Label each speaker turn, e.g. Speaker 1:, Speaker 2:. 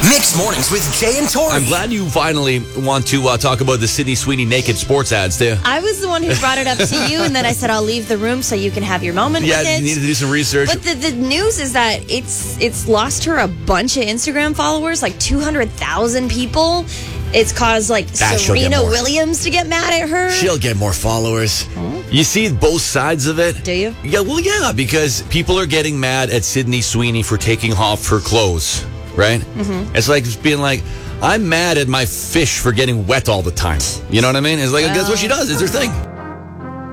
Speaker 1: Mixed Mornings with Jay and Tori.
Speaker 2: I'm glad you finally want to talk about the Sydney Sweeney naked sports ads there.
Speaker 3: I was the one who brought it up to you, and then I said I'll leave the room so you can have your moment with it.
Speaker 2: Yeah, you need to do some research.
Speaker 3: But the news is that it's lost her a bunch of Instagram followers, like 200,000 people. It's caused Serena Williams to get mad at her.
Speaker 2: She'll get more followers. You see both sides of it?
Speaker 3: Do you?
Speaker 2: Yeah, well, yeah, because people are getting mad at Sydney Sweeney for taking off her clothes, right? Mm-hmm. It's like just being like, I'm mad at my fish for getting wet all the time. You know what I mean? It's like, that's what she does. It's her thing.